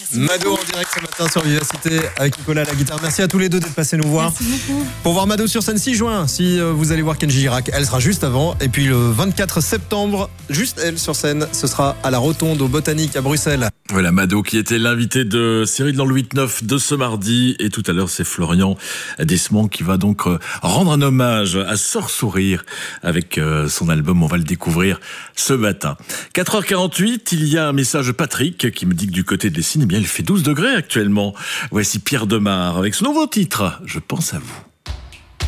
Mado en direct ce matin sur Vivacité avec Nicolas à la guitare. Merci à tous les deux d'être passés nous voir. Merci beaucoup. Pour voir Mado sur scène 6 juin, si vous allez voir Kenji Girac, elle sera juste avant. Et puis le 24 septembre, juste elle sur scène, ce sera à la Rotonde au Botanique à Bruxelles. Voilà, Mado qui était l'invité de Cyril dans le 8-9 de ce mardi. Et tout à l'heure, c'est Florian Desmond qui va donc rendre un hommage à Sors Sourire avec son album. On va le découvrir ce matin. 4h48, il y a un message de Patrick qui me dit que du côté de Lessines, eh bien, il fait 12 degrés actuellement. Voici Pierre Demar avec ce nouveau titre. Je pense à vous.